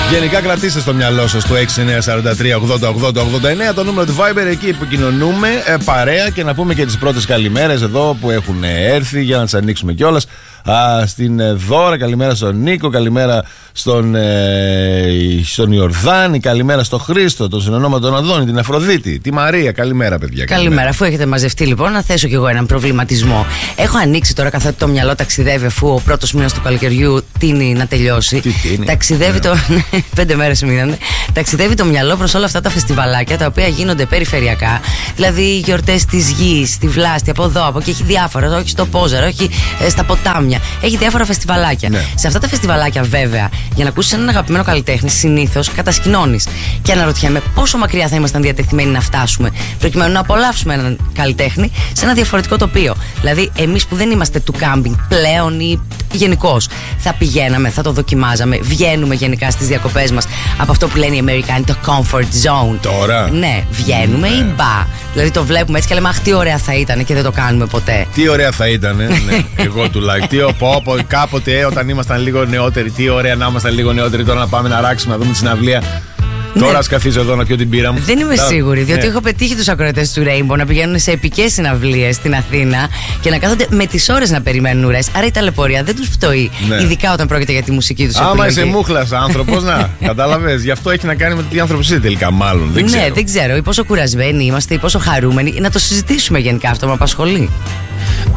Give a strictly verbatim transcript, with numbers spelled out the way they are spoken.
Γενικά κρατήστε στο μυαλό σας το έξι εννιά τέσσερα τρία ογδόντα ογδόντα ογδόντα εννέα, το νούμερο του Viber, εκεί επικοινωνούμε ε, παρέα και να πούμε και τις πρώτες καλημέρες εδώ που έχουν έρθει για να τις ανοίξουμε κιόλας. Α, στην ε, Δώρα, καλημέρα στον Νίκο, καλημέρα στον, ε, στον Ιορδάνη, καλημέρα στον Χρήστο, τον συνονόμα τον Αδόνη, την Αφροδίτη, τη Μαρία. Καλημέρα, παιδιά. Καλημέρα. καλημέρα. Αφού έχετε μαζευτεί, λοιπόν, να θέσω κι εγώ έναν προβληματισμό. Έχω ανοίξει τώρα, καθότι το μυαλό ταξιδεύει, αφού ο πρώτος μήνας του καλοκαιριού τείνει να τελειώσει. Τι τίνει. Ταξιδεύει το. Πέντε μέρες μείνανε. Ταξιδεύει το μυαλό προς όλα αυτά τα φεστιβαλάκια τα οποία γίνονται περιφερειακά. Δηλαδή οι γιορτές της γης, στη Βλάστη, από εδώ, από εκεί έχει διάφορα. Όχι στο Πόζαρο, όχι ε, στα ποτάμια. Έχει διάφορα φεστιβαλάκια. Ναι. Σε αυτά τα φεστιβαλάκια, βέβαια, για να ακούσεις έναν αγαπημένο καλλιτέχνη, συνήθως κατασκηνώνεις. Και αναρωτιέμαι πόσο μακριά θα ήμασταν διατεθειμένοι να φτάσουμε προκειμένου να απολαύσουμε έναν καλλιτέχνη σε ένα διαφορετικό τοπίο. Δηλαδή, εμείς που δεν είμαστε του κάμπινγκ πλέον ή γενικώς, θα πηγαίναμε, θα το δοκιμάζαμε, βγαίνουμε γενικά στις διακοπές μας από αυτό που λένε οι Αμερικάνοι, το comfort zone. Τώρα. Ναι, βγαίνουμε ναι. ή μπα. Δηλαδή το βλέπουμε έτσι και λέμε, αχ, τι ωραία θα ήταν και δεν το κάνουμε ποτέ. Τι ωραία θα ήταν, ναι. Εγώ τουλάχιστον. Πω, πω, κάποτε όταν ήμασταν λίγο νεότεροι, τι ωραία να ήμασταν λίγο νεότεροι, τώρα να πάμε να ράξουμε, να δούμε τη συναυλία. Ναι. Τώρα ας καθίσω εδώ να πιω την πύρα μου. Δεν είμαι Τά... σίγουρη, διότι ναι. έχω πετύχει τους ακροατές του Rainbow να πηγαίνουν σε επικές συναυλίες στην Αθήνα και να κάθονται με τις ώρες να περιμένουν ουρές. Άρα η ταλαιπωρία δεν τους φτωεί. Ναι. Ειδικά όταν πρόκειται για τη μουσική τους. Άμα επιλογή. Είσαι μούχλας άνθρωπος, να κατάλαβες. Γι' αυτό έχει να κάνει με το τι άνθρωπος είσαι τελικά, μάλλον. Δεν ξέρω. Ναι, δεν ξέρω. Ή πόσο κουρασμένοι είμαστε, ή πόσο χαρούμενοι. Να το συζητήσουμε γενικά, αυτό με απασχολεί.